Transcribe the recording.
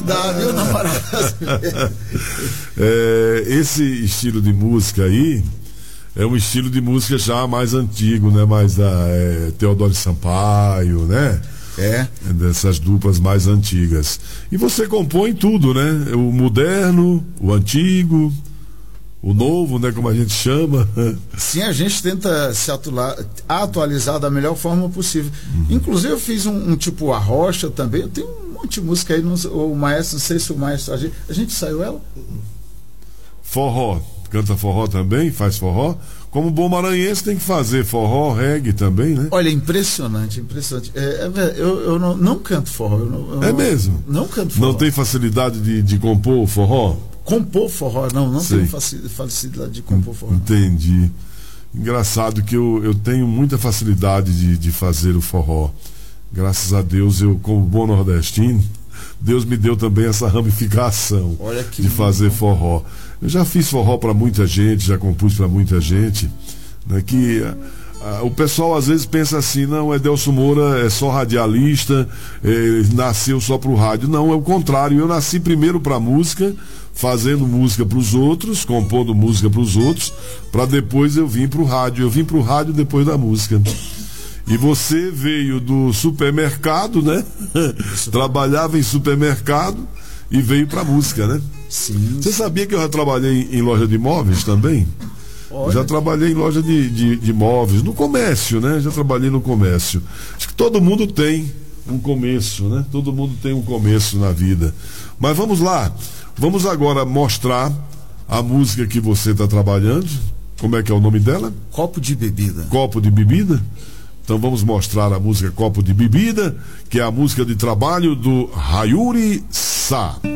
Dá, viu, namorado? Esse estilo de música aí é um estilo de música já mais antigo, né? Mais da Teodoro Sampaio, né? Dessas duplas mais antigas. E você compõe tudo, né? O moderno, o antigo, o novo, né? Como a gente chama. Sim, a gente tenta se atualizar da melhor forma possível. Inclusive eu fiz um tipo Arrocha também. Eu tenho um monte de música aí, o maestro, não sei se o maestro, a gente saiu ela? Forró, canta forró também, faz forró. Como bom maranhense tem que fazer forró, reggae também, né? Olha, impressionante. Eu não canto forró. É mesmo? Não canto forró. Não tem facilidade de compor forró? Compor forró, não tenho facilidade de compor forró. Entendi. Engraçado que eu tenho muita facilidade de fazer o forró. Graças a Deus, eu, como bom nordestino, Deus me deu também essa ramificação de fazer forró. Eu já fiz forró para muita gente, já compus para muita gente, né, que o pessoal às vezes pensa assim, não, Edelson Moura é só radialista, nasceu só pro rádio. Não, é o contrário, eu nasci primeiro para música, fazendo música para os outros, compondo música para os outros, para depois eu vim pro rádio. Eu vim pro rádio depois da música. E você veio do supermercado, né? Trabalhava em supermercado e veio pra música, né? Sim. Você sabia que eu já trabalhei em loja de imóveis também? Olha. Já trabalhei em loja de imóveis, no comércio, né? Já trabalhei no comércio. Acho que todo mundo tem um começo, né? Todo mundo tem um começo na vida. Mas vamos lá. Vamos agora mostrar a música que você está trabalhando. Como é que é o nome dela? Copo de Bebida. Copo de Bebida? Então vamos mostrar a música Copo de Bebida, que é a música de trabalho do Hayuri Sa.